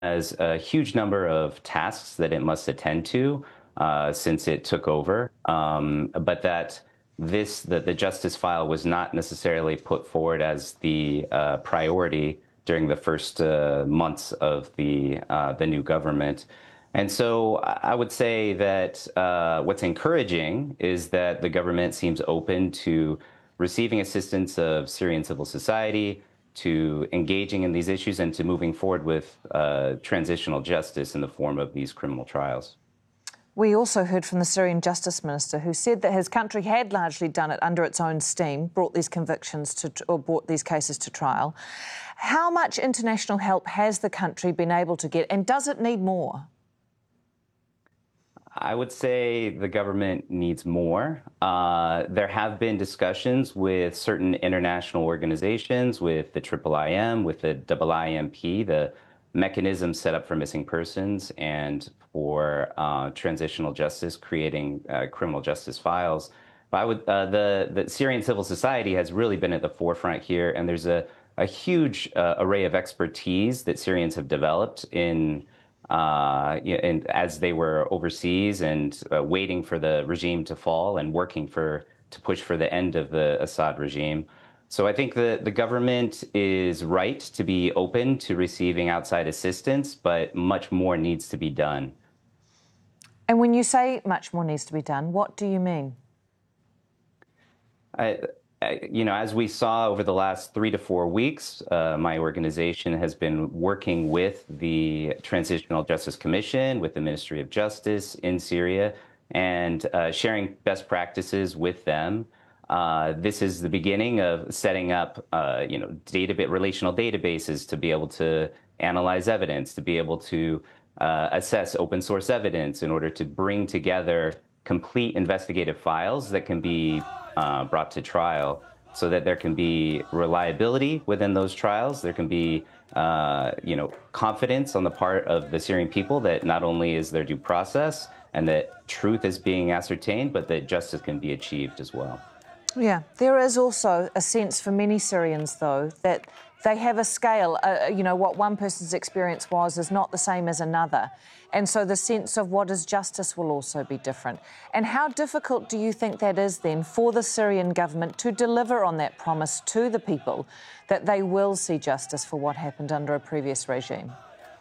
has a huge number of tasks that it must attend to since it took over, but that the justice file was not necessarily put forward as the priority during the first months of the new government. And so I would say that what's encouraging is that the government seems open to receiving assistance of Syrian civil society, to engaging in these issues, and to moving forward with transitional justice in the form of these criminal trials. We also heard from the Syrian Justice Minister, who said that his country had largely done it under its own steam, brought these cases to trial. How much international help has the country been able to get, and does it need more? I would say the government needs more. There have been discussions with certain international organizations, with the IIIM, with the IIMP, the mechanism set up for missing persons and for transitional justice, creating criminal justice files. But the Syrian civil society has really been at the forefront here, and there's a huge array of expertise that Syrians have developed and as they were overseas and waiting for the regime to fall and working to push for the end of the Assad regime. So I think the government is right to be open to receiving outside assistance, but much more needs to be done. And when you say much more needs to be done, what do you mean? As we saw over the last 3 to 4 weeks, my organization has been working with the Transitional Justice Commission, with the Ministry of Justice in Syria, and sharing best practices with them. This is the beginning of setting up, relational databases to be able to analyze evidence, to be able to assess open source evidence in order to bring together complete investigative files that can be brought to trial, so that there can be reliability within those trials. There can be, confidence on the part of the Syrian people that not only is there due process and that truth is being ascertained, but that justice can be achieved as well. Yeah, there is also a sense for many Syrians, though, that they have a scale. What one person's experience was is not the same as another. And so the sense of what is justice will also be different. And how difficult do you think that is then for the Syrian government to deliver on that promise to the people that they will see justice for what happened under a previous regime?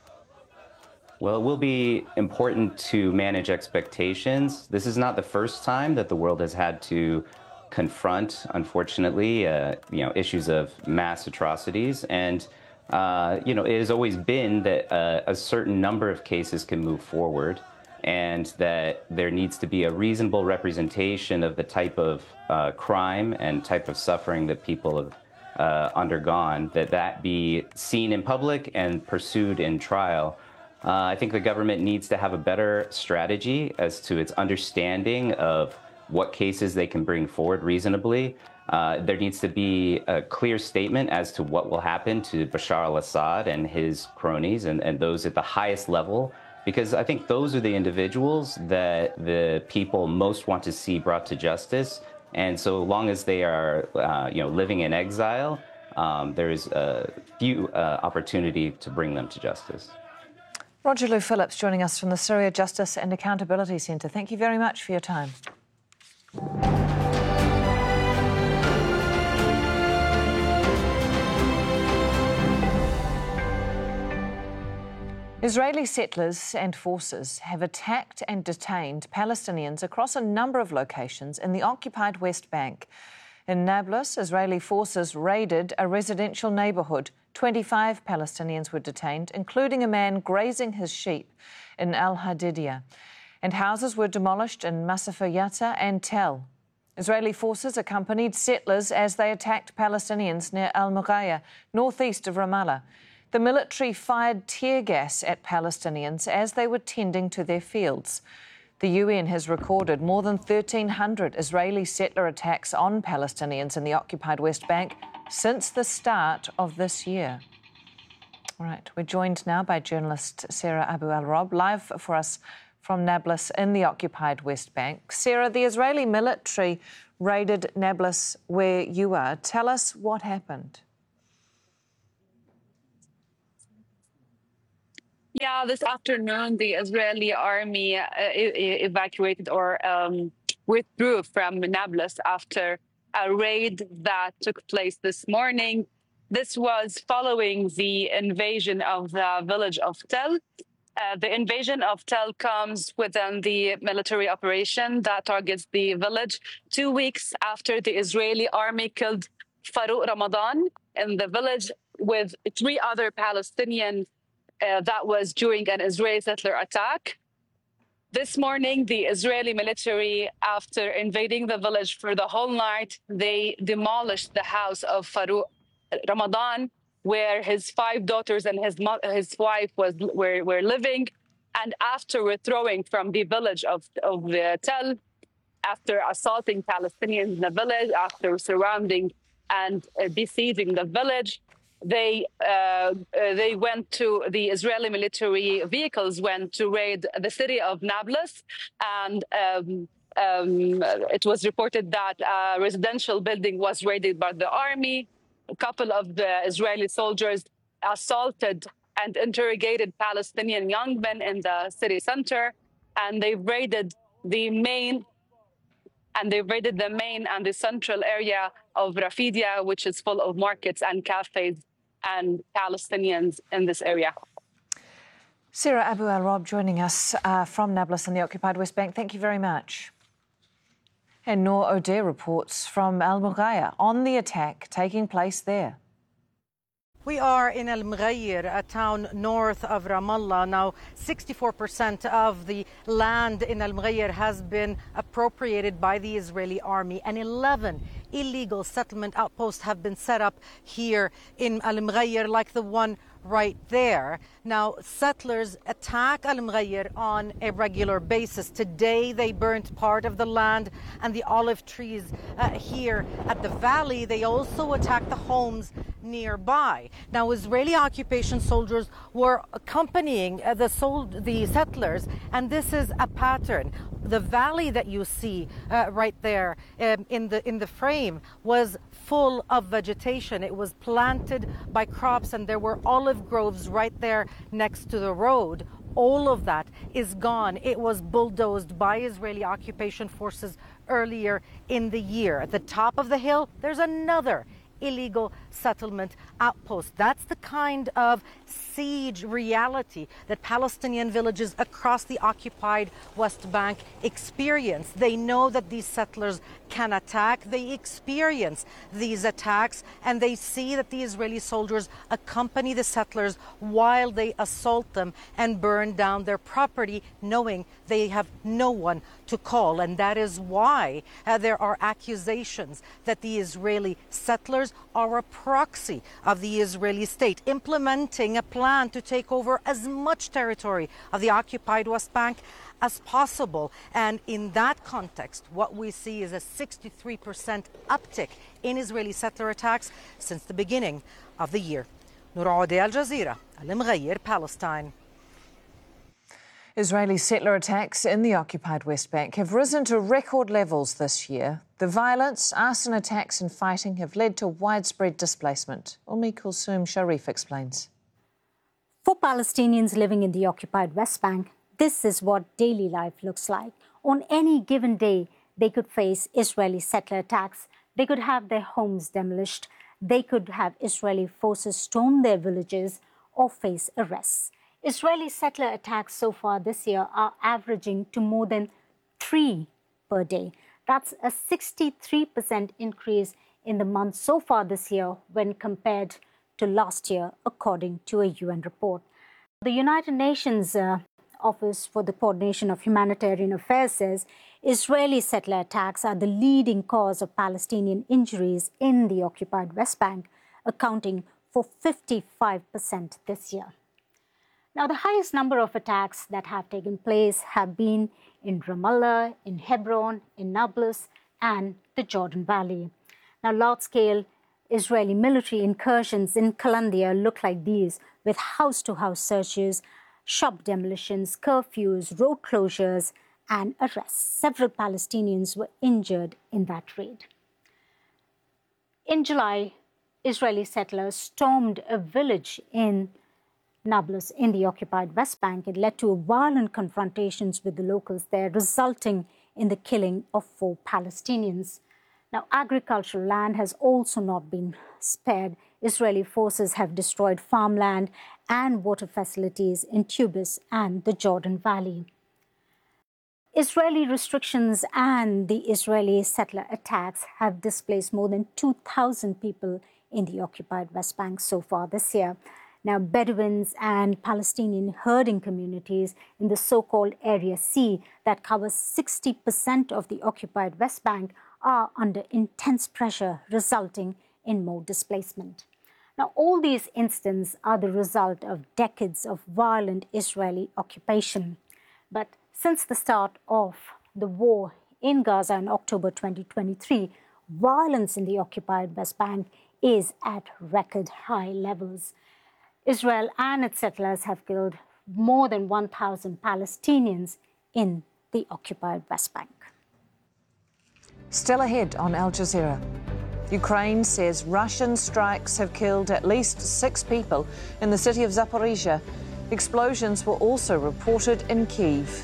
Well, it will be important to manage expectations. This is not the first time that the world has had to confront, unfortunately, issues of mass atrocities. And, it has always been that a certain number of cases can move forward, and that there needs to be a reasonable representation of the type of crime and type of suffering that people have undergone, that be seen in public and pursued in trial. I think the government needs to have a better strategy as to its understanding of what cases they can bring forward reasonably. There needs to be a clear statement as to what will happen to Bashar al-Assad and his cronies and those at the highest level, because I think those are the individuals that the people most want to see brought to justice. And so long as they are, living in exile, there is a few opportunity to bring them to justice. Roger Lew Phillips joining us from the Syria Justice and Accountability Centre. Thank you very much for your time. Israeli settlers and forces have attacked and detained Palestinians across a number of locations in the occupied West Bank. In Nablus, Israeli forces raided a residential neighbourhood. 25 Palestinians were detained, including a man grazing his sheep in Al-Hadidiyah. And houses were demolished in Masafa Yatta and Tel. Israeli forces accompanied settlers as they attacked Palestinians near Al-Mughaya, northeast of Ramallah. The military fired tear gas at Palestinians as they were tending to their fields. The UN has recorded more than 1,300 Israeli settler attacks on Palestinians in the occupied West Bank since the start of this year. All right, we're joined now by journalist Sarah Abu Al-Rob, live for us from Nablus in the occupied West Bank. Sarah, the Israeli military raided Nablus where you are. Tell us what happened. Yeah, this afternoon, the Israeli army evacuated or withdrew from Nablus after a raid that took place this morning. This was following the invasion of the village of Tel. The invasion of Tel comes within the military operation that targets the village 2 weeks after the Israeli army killed Farouk Ramadan in the village with 3 other Palestinian. That was during an Israeli settler attack. This morning, the Israeli military, after invading the village for the whole night, they demolished the house of Farouk Ramadan, where his 5 daughters and his wife were living. And after withdrawing from the village of Tel, after assaulting Palestinians in the village, after surrounding and besieging the village, they went to the Israeli military vehicles went to raid the city of Nablus, and it was reported that a residential building was raided by the army. A couple of the Israeli soldiers assaulted and interrogated Palestinian young men in the city center, and they raided the main and the central area of Rafidia, which is full of markets and cafes and Palestinians in this area. Sarah Abu Al-Rob joining us from Nablus in the occupied West Bank. Thank you very much. And Noor O'Dea reports from Al Mughayr on the attack taking place there. We are in Al Mughayr, a town north of Ramallah. Now, 64% of the land in Al Mughayr has been appropriated by the Israeli army, and 11 illegal settlement outposts have been set up here in Al Mughayr, like the one right there. Now, settlers attack Al Mughayr on a regular basis. Today, they burnt part of the land and the olive trees here at the valley. They also attacked the homes nearby. Now, Israeli occupation soldiers were accompanying the settlers, and this is a pattern. The valley that you see right there in the frame was full of vegetation. It was planted by crops, and there were olive groves right there next to the road. All of that is gone. It was bulldozed by Israeli occupation forces earlier in the year. At the top of the hill, there's another illegal settlement outpost. That's the kind of siege reality that Palestinian villages across the occupied West Bank experience. They know that these settlers can attack. They experience these attacks, and they see that the Israeli soldiers accompany the settlers while they assault them and burn down their property, knowing they have no one to call. And that is why there are accusations that the Israeli settlers are a proxy of the Israeli state, implementing a plan to take over as much territory of the occupied West Bank as possible. And in that context, what we see is a 63% uptick in Israeli settler attacks since the beginning of the year. Noor O'Dea, Al Jazeera, Al Mughayr, Palestine. Israeli settler attacks in the occupied West Bank have risen to record levels this year. The violence, arson attacks and fighting have led to widespread displacement. Kulsum Sharif explains. For Palestinians living in the occupied West Bank, this is what daily life looks like. On any given day, they could face Israeli settler attacks. They could have their homes demolished. They could have Israeli forces storm their villages or face arrests. Israeli settler attacks so far this year are averaging to more than 3 per day. That's a 63% increase in the month so far this year when compared to last year, according to a UN report. The United Nations Office for the Coordination of Humanitarian Affairs says Israeli settler attacks are the leading cause of Palestinian injuries in the occupied West Bank, accounting for 55% this year. Now, the highest number of attacks that have taken place have been in Ramallah, in Hebron, in Nablus, and the Jordan Valley. Now, large-scale Israeli military incursions in Kalandia look like these, with house-to-house searches, shop demolitions, curfews, road closures, and arrests. Several Palestinians were injured in that raid. In July, Israeli settlers stormed a village in Nablus in the occupied West Bank, it led to violent confrontations with the locals there, resulting in the killing of 4 Palestinians. Now, agricultural land has also not been spared. Israeli forces have destroyed farmland and water facilities in Tubis and the Jordan Valley. Israeli restrictions and the Israeli settler attacks have displaced more than 2,000 people in the occupied West Bank so far this year. Now, Bedouins and Palestinian herding communities in the so-called Area C that covers 60% of the occupied West Bank are under intense pressure, resulting in more displacement. Now, all these incidents are the result of decades of violent Israeli occupation. But since the start of the war in Gaza in October 2023, violence in the occupied West Bank is at record high levels. Israel and its settlers have killed more than 1,000 Palestinians in the occupied West Bank. Still ahead on Al Jazeera. Ukraine says Russian strikes have killed at least 6 people in the city of Zaporizhia. Explosions were also reported in Kyiv.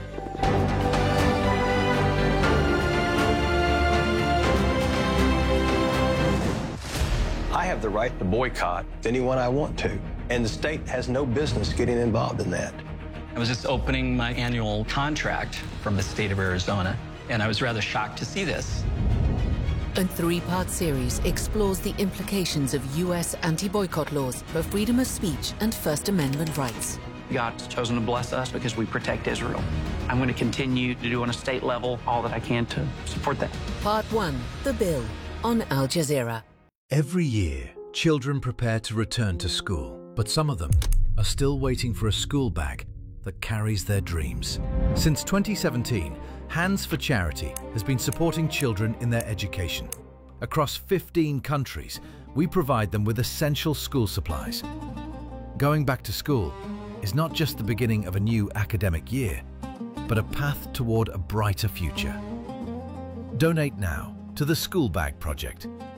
I have the right to boycott anyone I want to, and the state has no business getting involved in that. I was just opening my annual contract from the state of Arizona, and I was rather shocked to see this. A 3-part series explores the implications of U.S. anti-boycott laws for freedom of speech and First Amendment rights. God's chosen to bless us because we protect Israel. I'm going to continue to do on a state level all that I can to support that. Part 1, The Bill, on Al Jazeera. Every year, children prepare to return to school, but some of them are still waiting for a school bag that carries their dreams. Since 2017, Hands for Charity has been supporting children in their education. Across 15 countries, we provide them with essential school supplies. Going back to school is not just the beginning of a new academic year, but a path toward a brighter future. Donate now to the School Bag Project